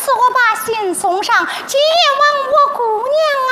我把信送上，接望我姑娘啊。